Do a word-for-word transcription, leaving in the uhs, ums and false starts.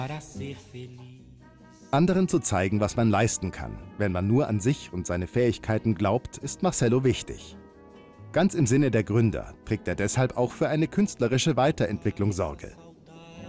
Anderen zu zeigen, was man leisten kann, wenn man nur an sich und seine Fähigkeiten glaubt, ist Marcelo wichtig. Ganz im Sinne der Gründer trägt er deshalb auch für eine künstlerische Weiterentwicklung Sorge.